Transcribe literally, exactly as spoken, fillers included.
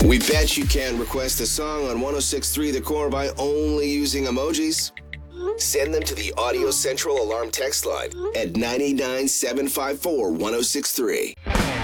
We bet you can request a song on one oh six point three The Core by only using emojis. Send them to the Audio Central Alarm text line at nine eight nine, seven five four, one oh six three.